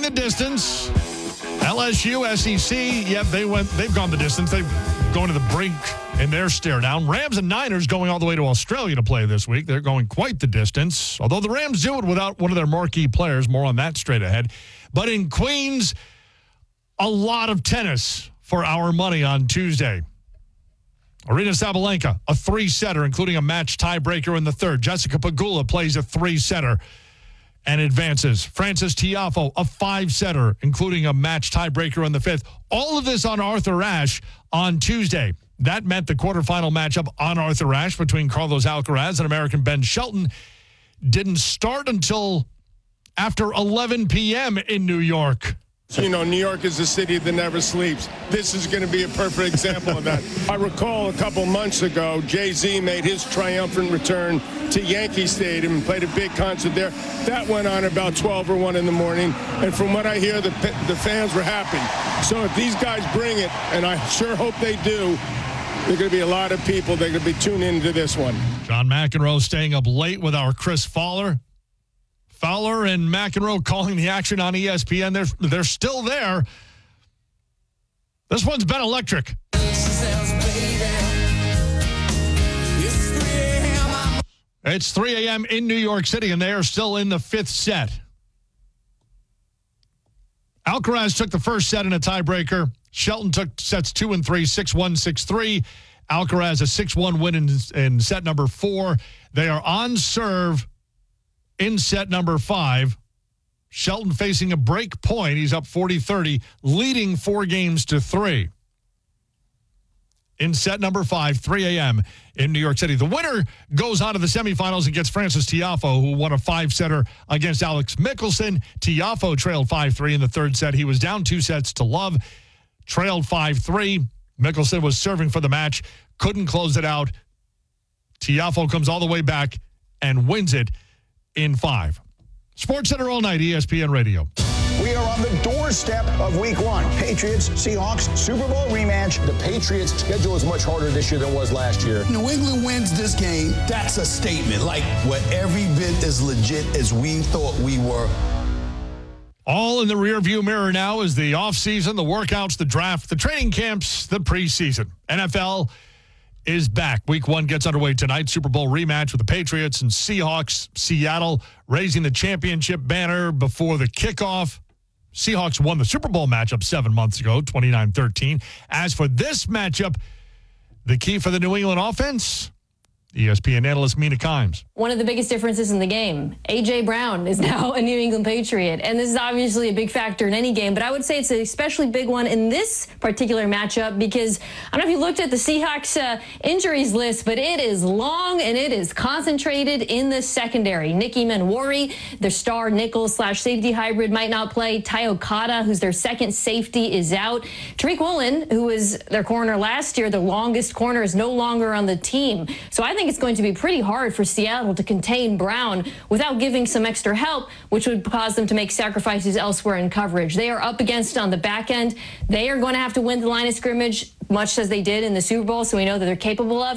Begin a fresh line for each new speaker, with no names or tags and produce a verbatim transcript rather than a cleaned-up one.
the distance. L S U, S E C, yep, they went, they've gone the distance. They've gone to the brink in their stare down. Rams and Niners going all the way to Australia to play this week. They're going quite the distance, although the Rams do it without one of their marquee players. More on that straight ahead. But in Queens, a lot of tennis for our money on Tuesday. Arina Sabalenka, a three-setter, including a match tiebreaker in the third. Jessica Pegula plays a three-setter and advances. Frances Tiafoe, a five-setter, including a match tiebreaker in the fifth. All of this on Arthur Ashe on Tuesday. That meant the quarterfinal matchup on Arthur Ashe between Carlos Alcaraz and American Ben Shelton didn't start until after eleven p.m. in New York.
You know, New York is a city that never sleeps. This is going to be a perfect example of that. I recall a couple months ago, Jay-Z made his triumphant return to Yankee Stadium and played a big concert there. That went on about twelve or one in the morning. And from what I hear, the, the fans were happy. So if these guys bring it, and I sure hope they do, there are going to be a lot of people that are going to be tuned into this one.
John McEnroe staying up late with our Chris Fowler. Fowler and McEnroe calling the action on E S P N. They're, they're still there. This one's been electric. It's three a.m. in New York City, and they are still in the fifth set. Alcaraz took the first set in a tiebreaker. Shelton took sets two and three, six one, six three. Alcaraz a six one win in, in set number four. They are on serve in set number five. Shelton facing a break point. He's up forty thirty, leading four games to three. In set number five, three a.m. in New York City. The winner goes on to the semifinals and gets Frances Tiafoe, who won a five-setter against Alex Michelsen. Tiafoe trailed five three in the third set. He was down two sets to love, trailed five three. Michelsen was serving for the match, couldn't close it out. Tiafoe comes all the way back and wins it in five. SportsCenter all night, E S P N Radio.
We are on the doorstep of week one. Patriots, Seahawks, Super Bowl rematch.
The Patriots' schedule is much harder this year than it was last year.
New England wins this game. That's a statement. Like, we're every bit as legit as we thought we were.
All in the rearview mirror now is the offseason, the workouts, the draft, the training camps, the preseason. N F L is back. Week one gets underway tonight. Super Bowl rematch with the Patriots and Seahawks. Seattle raising the championship banner before the kickoff. Seahawks won the Super Bowl matchup seven months ago, twenty-nine thirteen. As for this matchup, the key for the New England offense, E S P N analyst Mina Kimes.
One of the biggest differences in the game, A J. Brown is now a New England Patriot. And this is obviously a big factor in any game, but I would say it's an especially big one in this particular matchup because I don't know if you looked at the Seahawks uh, injuries list, but it is long and it is concentrated in the secondary. Nicky Manwari, their star nickel slash safety hybrid, might not play. Ty Okada, who's their second safety, is out. Tariq Woolen, who was their corner last year, the longest corner, is no longer on the team. So I think it's going to be pretty hard for Seattle to contain Brown without giving some extra help, which would cause them to make sacrifices elsewhere in coverage. They are up against on the back end. They are going to have to win the line of scrimmage, much as they did in the Super Bowl, so we know that they're capable of